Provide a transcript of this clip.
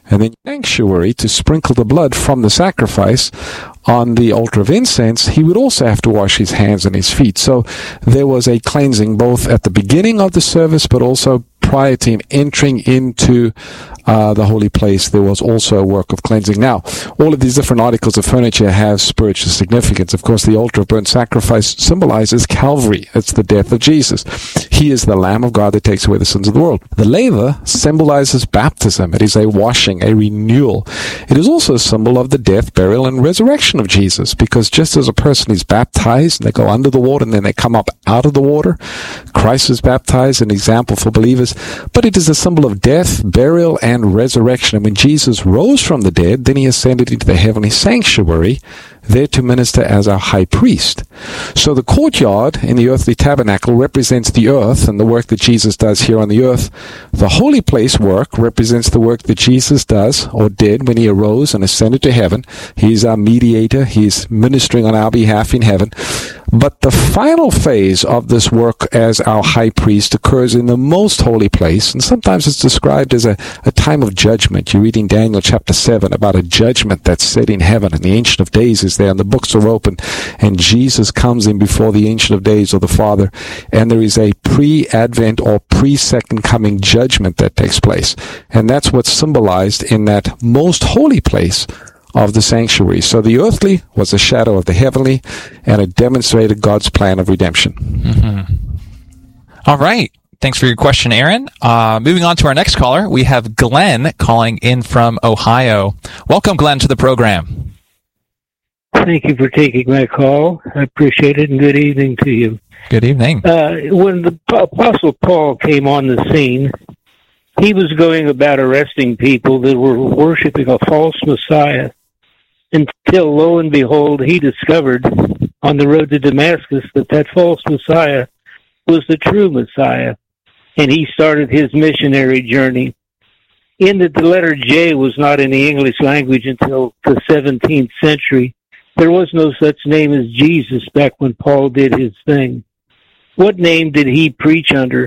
and then sanctuary to sprinkle the blood from the sacrifice on the altar of incense, he would also have to wash his hands and his feet. So there was a cleansing both at the beginning of the service, but also prior to him entering into the holy place. There was also a work of cleansing. Now, all of these different articles of furniture have spiritual significance. Of course, the altar of burnt sacrifice symbolizes Calvary. It's the death of Jesus. He is the Lamb of God that takes away the sins of the world. The laver symbolizes baptism. It is a washing, a renewal. It is also a symbol of the death, burial, and resurrection of Jesus, because just as a person is baptized and they go under the water and then they come up out of the water, Christ was baptized, an example for believers, but it is a symbol of death, burial, and resurrection. And when Jesus rose from the dead, then he ascended into the heavenly sanctuary, there to minister as our high priest. So the courtyard in the earthly tabernacle represents the earth and the work that Jesus does here on the earth. The holy place work represents the work that Jesus does or did when he arose and ascended to heaven. He's our mediator. He's ministering on our behalf in heaven. But the final phase of this work as our high priest occurs in the most holy place, and sometimes it's described as a time of judgment. You read in Daniel chapter 7 about a judgment that's set in heaven, and the Ancient of Days is there, and the books are open, and Jesus comes in before the Ancient of Days or the Father, and there is a pre-Advent or pre-Second Coming judgment that takes place. And that's what's symbolized in that most holy place of the sanctuary. So the earthly was a shadow of the heavenly, and it demonstrated God's plan of redemption. Mm-hmm. All right. Thanks for your question, Aaron. Moving on to our next caller, we have Glenn calling in from Ohio. Welcome, Glenn, to the program. Thank you for taking my call. I appreciate it, and good evening to you. Good evening. When the Apostle Paul came on the scene, he was going about arresting people that were worshiping a false Messiah, until, lo and behold, he discovered on the road to Damascus that false Messiah was the true Messiah, and he started his missionary journey. In that the letter J was not in the English language until the 17th century. There was no such name as Jesus back when Paul did his thing. What name did he preach under?